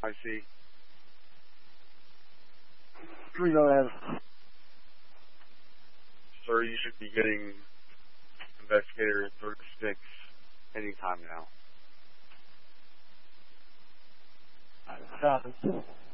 I see. Go ahead. Sir, you should be getting Investigator 36 anytime now. Copy.